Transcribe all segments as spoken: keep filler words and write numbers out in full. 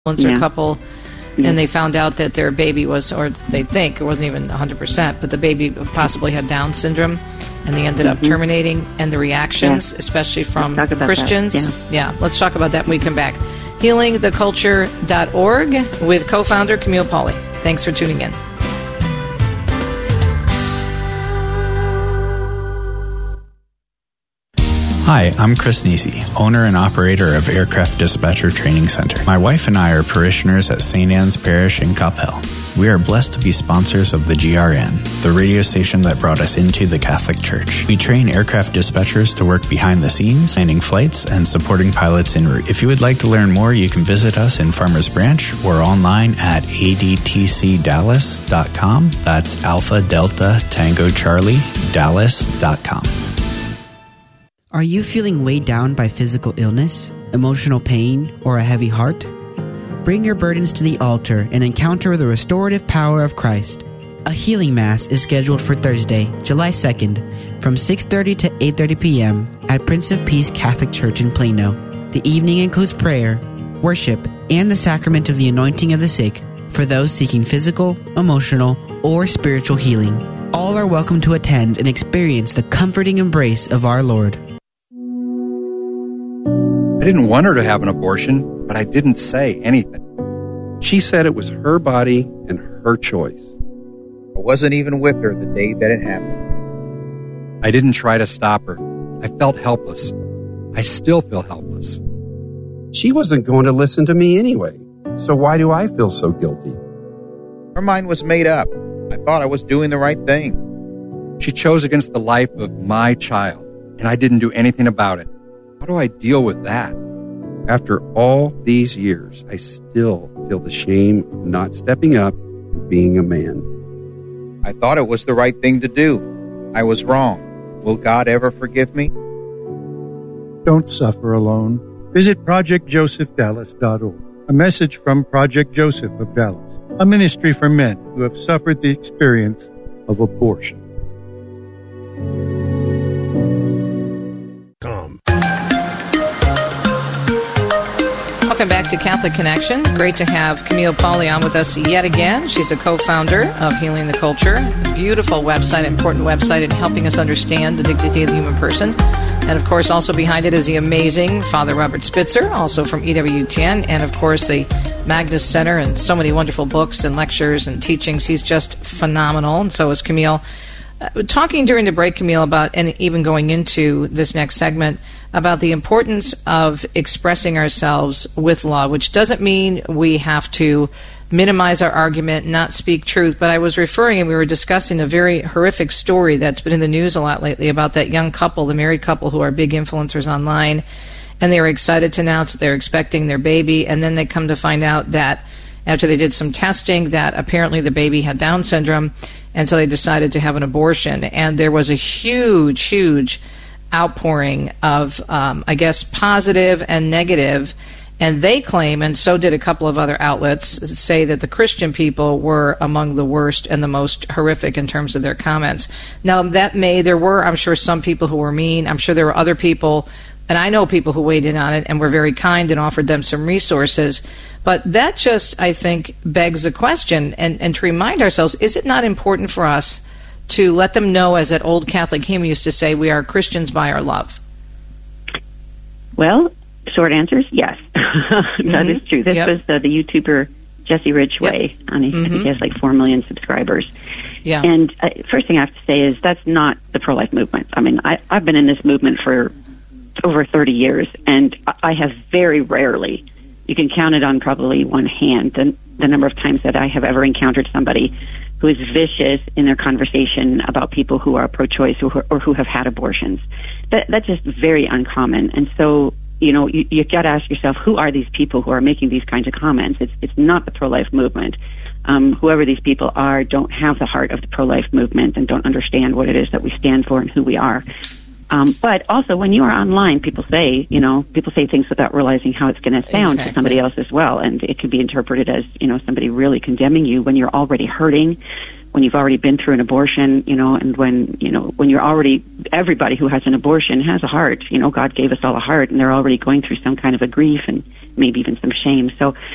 influencer yeah. couple, yeah. and they found out that their baby was, or they think it wasn't even one hundred percent, but the baby possibly had Down syndrome, and they ended mm-hmm. up terminating. And the reactions, yeah. especially from let's talk about Christians, that. Yeah. yeah, let's talk about that when we come back. healing the culture dot org with co-founder Camille Pauley. Thanks for tuning in. Hi, I'm Chris Nisi, owner and operator of Aircraft Dispatcher Training Center. My wife and I are parishioners at Saint Anne's Parish in Coppell. We are blessed to be sponsors of the G R N, the radio station that brought us into the Catholic Church. We train aircraft dispatchers to work behind the scenes, landing flights, and supporting pilots en route. If you would like to learn more, you can visit us in Farmers Branch or online at a d t c dallas dot com. That's Alpha Delta Tango Charlie Dallas dot com. Are you feeling weighed down by physical illness, emotional pain, or a heavy heart? Bring your burdens to the altar and encounter the restorative power of Christ. A healing mass is scheduled for Thursday, July second, from six thirty to eight thirty p.m. at Prince of Peace Catholic Church in Plano. The evening includes prayer, worship, and the sacrament of the anointing of the sick for those seeking physical, emotional, or spiritual healing. All are welcome to attend and experience the comforting embrace of our Lord. I didn't want her to have an abortion, but I didn't say anything. She said it was her body and her choice. I wasn't even with her the day that it happened. I didn't try to stop her. I felt helpless. I still feel helpless. She wasn't going to listen to me anyway, so why do I feel so guilty? Her mind was made up. I thought I was doing the right thing. She chose against the life of my child, and I didn't do anything about it. How do I deal with that? After all these years, I still feel the shame of not stepping up and being a man. I thought it was the right thing to do. I was wrong. Will God ever forgive me? Don't suffer alone. Visit project joseph dallas dot org. A message from Project Joseph of Dallas, a ministry for men who have suffered the experience of abortion. Welcome back to Catholic Connection. Great to have Camille Pauley on with us yet again. She's a co-founder of Healing the Culture. A beautiful website, important website in helping us understand the dignity of the human person. And, of course, also behind it is the amazing Father Robert Spitzer, also from E W T N, and, of course, the Magnus Center and so many wonderful books and lectures and teachings. He's just phenomenal, and so is Camille. Uh, talking during the break, Camille, about, and even going into this next segment, about the importance of expressing ourselves with love, which doesn't mean we have to minimize our argument, not speak truth. But I was referring, and we were discussing a very horrific story that's been in the news a lot lately about that young couple, the married couple who are big influencers online, and they were excited to announce that they're expecting their baby, and then they come to find out that after they did some testing that apparently the baby had Down syndrome, and so they decided to have an abortion. And there was a huge, huge outpouring of, um, I guess, positive and negative, and they claim, and so did a couple of other outlets, say that the Christian people were among the worst and the most horrific in terms of their comments. Now, that may, there were, I'm sure, some people who were mean. I'm sure there were other people, and I know people who weighed in on it and were very kind and offered them some resources. But that just, I think, begs a question, and, and to remind ourselves, is it not important for us to let them know, as that old Catholic hymn used to say, we are Christians by our love? Well, short answer is yes. that mm-hmm. is true. This yep. was uh, the YouTuber Jesse Ridgway. Yep. On, mm-hmm. I think he has like four million subscribers. Yeah. And uh, first thing I have to say is that's not the pro-life movement. I mean, I, I've been in this movement for over thirty years, and I have very rarely, you can count it on probably one hand, the, the number of times that I have ever encountered somebody who is vicious in their conversation about people who are pro-choice or, or who have had abortions. That, that's just very uncommon. And so, you know, you, you got to ask yourself, who are these people who are making these kinds of comments? It's, it's not the pro-life movement. Um, whoever these people are don't have the heart of the pro-life movement and don't understand what it is that we stand for and who we are. Um, but also, when you are online, people say, you know, people say things without realizing how it's going to sound exactly. to somebody else as well. And it could be interpreted as, you know, somebody really condemning you when you're already hurting, when you've already been through an abortion, you know, and when, you know, when you're already, everybody who has an abortion has a heart. You know, God gave us all a heart, and they're already going through some kind of a grief and maybe even some shame. So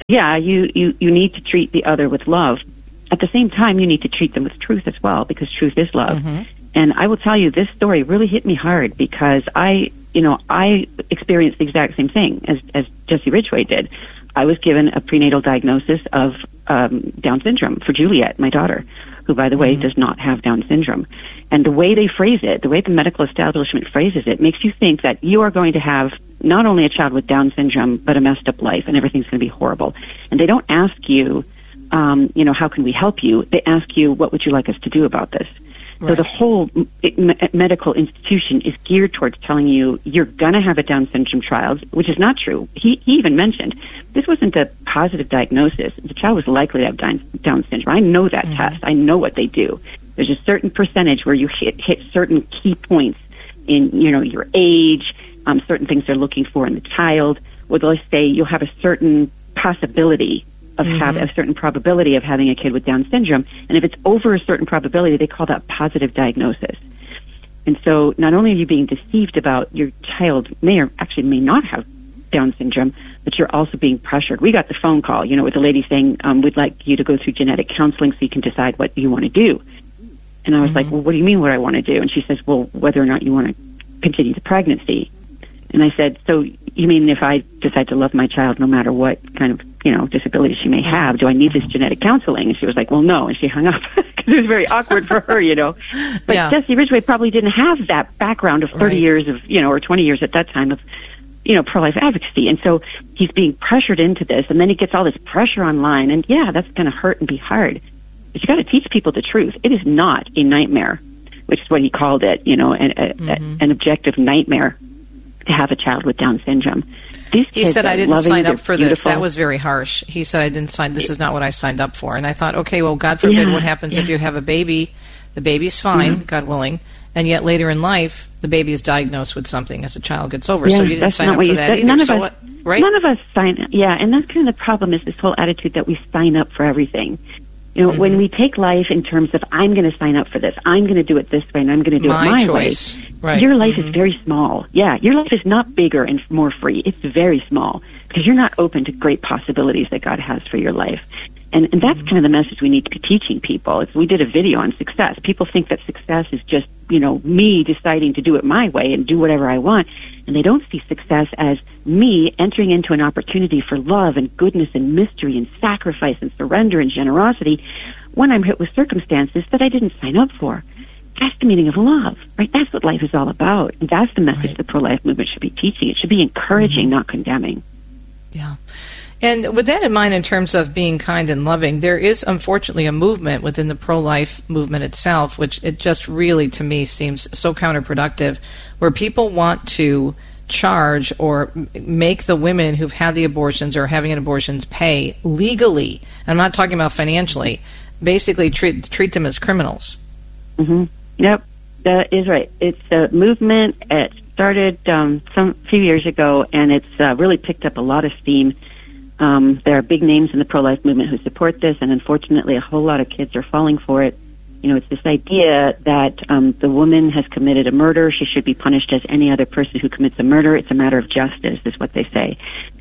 yeah, you, you, you need to treat the other with love. At the same time, you need to treat them with truth as well, because truth is love. Mm-hmm. And I will tell you, this story really hit me hard, because I, you know, I experienced the exact same thing as, as Jesse Ridgway did. I was given a prenatal diagnosis of um, Down syndrome for Juliet, my daughter, who, by the way, mm-hmm. does not have Down syndrome. And the way they phrase it, the way the medical establishment phrases it, makes you think that you are going to have not only a child with Down syndrome, but a messed up life, and everything's going to be horrible. And they don't ask you, um, you know, how can we help you? They ask you, what would you like us to do about this? Right. So the whole it, medical institution is geared towards telling you you're going to have a Down syndrome child, which is not true. He, he even mentioned this wasn't a positive diagnosis. The child was likely to have Down, Down syndrome. I know that mm-hmm. test. I know what they do. There's a certain percentage where you hit, hit certain key points in, you know, your age, um, certain things they're looking for in the child. Where they'll say you'll have a certain possibility of mm-hmm. have a certain probability of having a kid with Down syndrome. And if it's over a certain probability, they call that positive diagnosis. And so not only are you being deceived about your child may or actually may not have Down syndrome, but you're also being pressured. We got the phone call, you know, with the lady saying, um, we'd like you to go through genetic counseling so you can decide what you want to do. And I was mm-hmm. like, well, what do you mean what I want to do? And she says, well, whether or not you want to continue the pregnancy. And I said, so you mean if I decide to love my child no matter what kind of, you know, disability she may have, do I need this genetic counseling? And she was like, well, no. And she hung up because it was very awkward for her, you know. But yeah. Jesse Ridgway probably didn't have that background of thirty right. years of, you know, or twenty years at that time of, you know, pro-life advocacy. And so he's being pressured into this, and then he gets all this pressure online. And yeah, that's going to hurt and be hard. But you got to teach people the truth. It is not a nightmare, which is what he called it, you know, an, a, mm-hmm. an objective nightmare to have a child with Down syndrome. These he said, I didn't loving, sign up for beautiful. this. That was very harsh. He said, I didn't sign, this is not what I signed up for. And I thought, okay, well, God forbid, yeah, what happens yeah. if you have a baby? The baby's fine, mm-hmm. God willing, and yet later in life, the baby is diagnosed with something as the child gets over. Yeah, so you didn't sign up for that said. either. None of so us, what, right? None of us sign, yeah, and that's kind of the problem, is this whole attitude that we sign up for everything. You know, mm-hmm. when we take life in terms of, I'm going to sign up for this, I'm going to do it this way, and I'm going to do my it my choice. way. Right. Your life mm-hmm. is very small. Yeah, your life is not bigger and more free. It's very small because you're not open to great possibilities that God has for your life. And, and that's mm-hmm. kind of the message we need to be teaching people. If we did a video on success. People think that success is just, you know, me deciding to do it my way and do whatever I want. And they don't see success as me entering into an opportunity for love and goodness and mystery and sacrifice and surrender and generosity when I'm hit with circumstances that I didn't sign up for. That's the meaning of love, right? That's what life is all about. And that's the message right. the pro-life movement should be teaching. It should be encouraging, mm-hmm. not condemning. Yeah. And with that in mind, in terms of being kind and loving, there is unfortunately a movement within the pro-life movement itself, which it just really, to me, seems so counterproductive, where people want to charge or make the women who've had the abortions or having an abortions pay legally. I'm not talking about financially. Basically, treat treat them as criminals. Mm-hmm. Yep, that is right. It's a movement. It started um, some few years ago, and it's uh, really picked up a lot of steam. Um, there are big names in the pro-life movement who support this, and unfortunately, a whole lot of kids are falling for it. You know, it's this idea that um, the woman has committed a murder. She should be punished as any other person who commits a murder. It's a matter of justice, is what they say.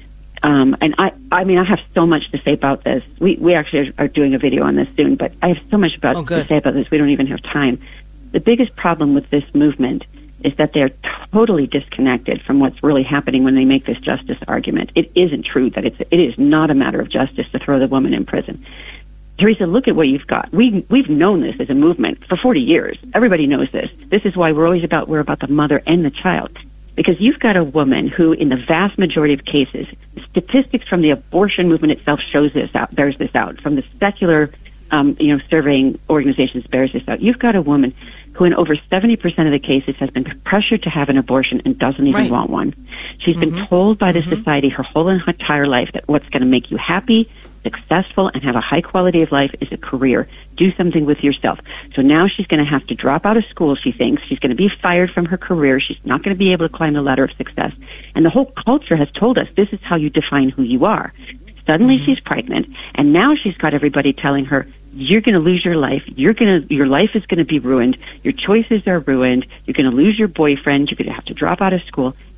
Um, and I, I mean, I have so much to say about this. We, we actually are doing a video on this soon, but I have so much about oh, to say about this. We don't even have time. The biggest problem with this movement is that they're totally disconnected from what's really happening when they make this justice argument. It isn't true that it's, it is not a matter of justice to throw the woman in prison. Teresa, look at what you've got. We, we've known this as a movement for forty years. Everybody knows this. This is why we're always about, we're about the mother and the child. Because you've got a woman who, in the vast majority of cases, statistics from the abortion movement itself shows this out, bears this out. From the secular, um, you know, surveying organizations bears this out. You've got a woman who, in over seventy percent of the cases, has been pressured to have an abortion and doesn't even right. want one. She's mm-hmm. been told by the mm-hmm. society her whole entire life that what's going to make you happy, successful, and have a high quality of life is a career. Do something with yourself. So now she's going to have to drop out of school, she thinks. She's going to be fired from her career. She's not going to be able to climb the ladder of success. And the whole culture has told us this is how you define who you are. Suddenly mm-hmm. she's pregnant, and now she's got everybody telling her, you're going to lose your life. You're going to, your life is going to be ruined. Your choices are ruined. You're going to lose your boyfriend. You're going to have to drop out of school.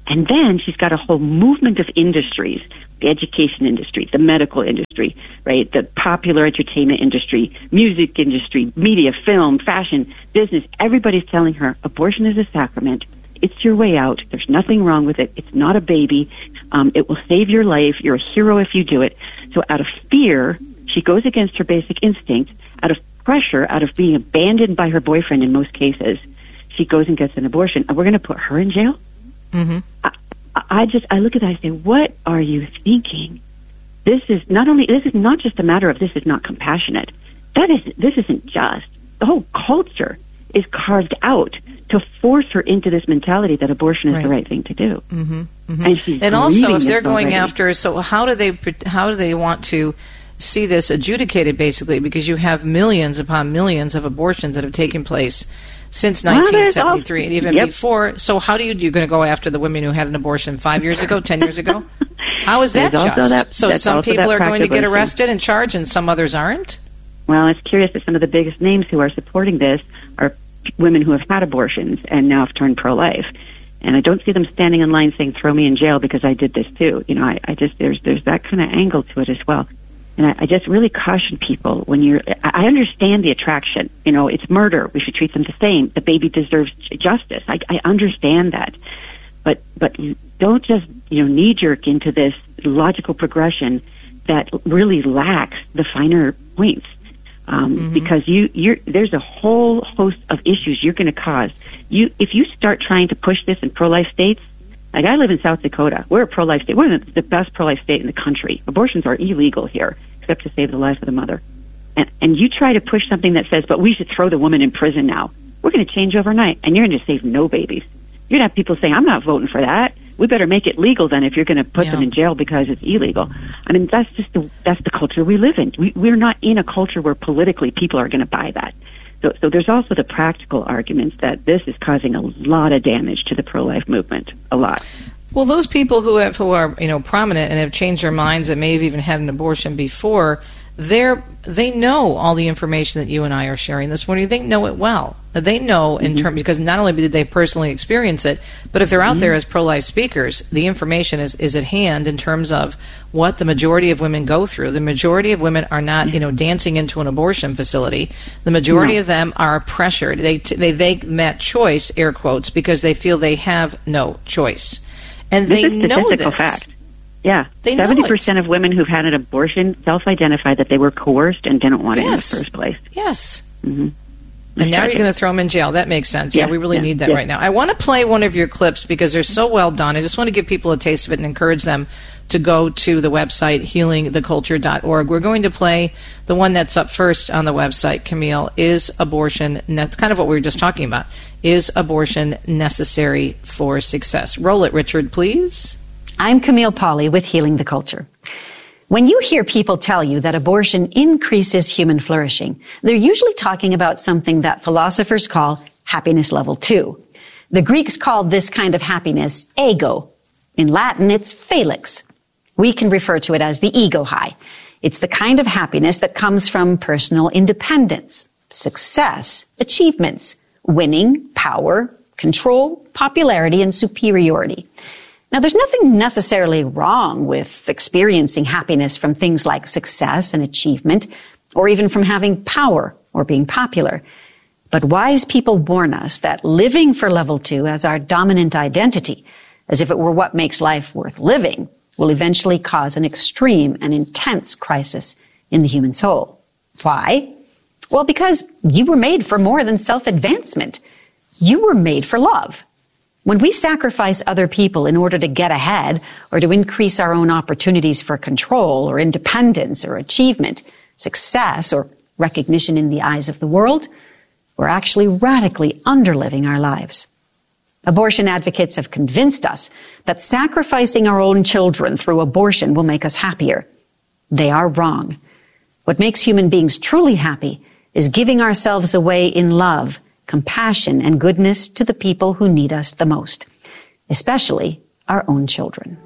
And then she's got a whole movement of industries, the education industry, the medical industry, right, the popular entertainment industry, music industry, media, film, fashion, business. Everybody's telling her abortion is a sacrament. It's your way out. There's nothing wrong with it. It's not a baby. Um, it will save your life. You're a hero if you do it. So out of fear, she goes against her basic instinct. Out of pressure, out of being abandoned by her boyfriend in most cases, she goes and gets an abortion. And we're going to put her in jail? Mm-hmm. I, I just, I look at that and I say, what are you thinking? This is not only, this is not just a matter of this is not compassionate. That is, this isn't just. The whole culture is carved out to force her into this mentality that abortion is right. the right thing to do. Mm-hmm. Mm-hmm. And, she's and also, if they're going already. after, so how do they, how do they want to see this adjudicated, basically? Because you have millions upon millions of abortions that have taken place since nineteen seventy-three well, and even yep. before. So how do you, you're going to go after the women who had an abortion five years ago, ten years ago? How is that There's just? That, so some people are going to get arrested and charged and some others aren't? Well, it's curious that some of the biggest names who are supporting this are women who have had abortions and now have turned pro-life. And I don't see them standing in line saying, throw me in jail because I did this too. You know, I, I just, there's, there's that kind of angle to it as well. And I, I just really caution people when you're, I, I understand the attraction. You know, it's murder. We should treat them the same. The baby deserves justice. I, I understand that. But, but don't just, you know, knee jerk into this logical progression that really lacks the finer points. Um, mm-hmm. Because you, you're, there's a whole host of issues you're going to cause. You, if you start trying to push this in pro-life states, like I live in South Dakota, we're a pro-life state. We're the best pro-life state in the country. Abortions are illegal here, except to save the life of the mother. And, and you try to push something that says, but we should throw the woman in prison now. We're going to change overnight, and you're going to save no babies. You're going to have people saying, I'm not voting for that. We better make it legal then if you're going to put yeah. them in jail because it's illegal. I mean, that's just the, that's the culture we live in. We, we're not in a culture where politically people are going to buy that. So, so there's also the practical arguments that this is causing a lot of damage to the pro-life movement, a lot. Well, those people who have who are you know prominent and have changed their minds and may have even had an abortion before, they're they know all the information that you and I are sharing this morning. They know it well. They know in mm-hmm. terms because not only did they personally experience it, but if they're out mm-hmm. there as pro-life speakers, the information is, is at hand in terms of what the majority of women go through. The majority of women are not, you know, dancing into an abortion facility. The majority no. of them are pressured. They they they met choice, air quotes, because they feel they have no choice, and this they is know statistical this. Fact. Yeah, they seventy percent of women who've had an abortion self-identify that they were coerced and didn't want yes. it in the first place. Yes. Mm-hmm. And now you're going to throw them in jail. That makes sense. Yeah, yeah we really yeah, need that yeah. right now. I want to play one of your clips because they're so well done. I just want to give people a taste of it and encourage them to go to the website, healing the culture dot org. We're going to play the one that's up first on the website, Camille. Is abortion, and that's kind of what we were just talking about, is abortion necessary for success? Roll it, Richard, please. I'm Camille Pauley with Healing the Culture. When you hear people tell you that abortion increases human flourishing, they're usually talking about something that philosophers call happiness level two. The Greeks called this kind of happiness ego. In Latin, it's felix. We can refer to it as the ego high. It's the kind of happiness that comes from personal independence, success, achievements, winning, power, control, popularity, and superiority. Now, there's nothing necessarily wrong with experiencing happiness from things like success and achievement, or even from having power or being popular. But wise people warn us that living for level two as our dominant identity, as if it were what makes life worth living, will eventually cause an extreme and intense crisis in the human soul. Why? Well, because you were made for more than self-advancement. You were made for love. When we sacrifice other people in order to get ahead or to increase our own opportunities for control or independence or achievement, success or recognition in the eyes of the world, we're actually radically underliving our lives. Abortion advocates have convinced us that sacrificing our own children through abortion will make us happier. They are wrong. What makes human beings truly happy is giving ourselves away in love, compassion, and goodness to the people who need us the most, especially our own children.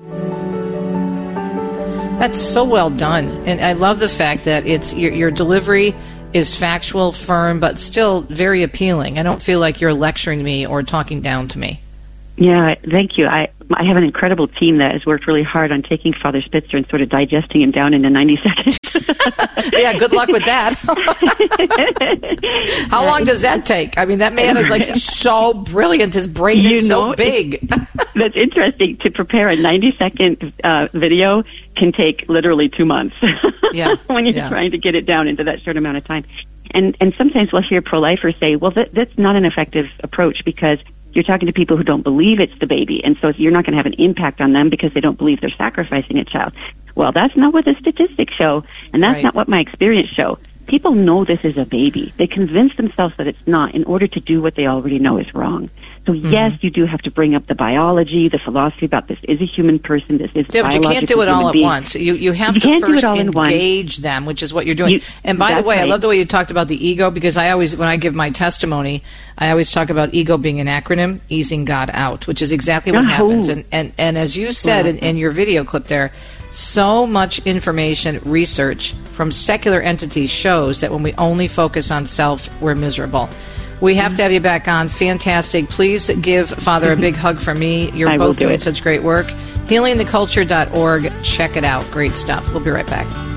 That's so well done. And I love the fact that it's your, your delivery is factual, firm, but still very appealing. I don't feel like you're lecturing me or talking down to me. Yeah, thank you. I I have an incredible team that has worked really hard on taking Father Spitzer and sort of digesting him down into ninety seconds. Yeah, good luck with that. How long does that take? I mean, that man is like so brilliant. His brain You is know, so big. That's interesting. To prepare a ninety second uh, video can take literally two months. Yeah. When you're Yeah. trying to get it down into that short amount of time. And and sometimes we'll hear pro-lifers say, well, that, that's not an effective approach because you're talking to people who don't believe it's the baby, and so you're not going to have an impact on them because they don't believe they're sacrificing a child. Well, that's not what the statistics show, and that's Right. not what my experience show. People know this is a baby. They convince themselves that it's not in order to do what they already know is wrong. So Mm-hmm. yes, you do have to bring up the biology, the philosophy about this is a human person, this is Yeah, but you can't do it all at being. once. You you have You to can't do first it all in one. engage them, which is what you're doing. You- and by the that's way, I right. love the way you talked about the ego, because I always, when I give my testimony, I always talk about ego being an acronym, easing God out, which is exactly what Oh. happens. And, and and as you said in, in your video clip there, so much information, research from secular entities shows that when we only focus on self, we're miserable. We have to have you back on. Fantastic. Please give Father a big hug from me. You're I will both do doing it. such great work. healing the culture dot org. Check it out. Great stuff. We'll be right back.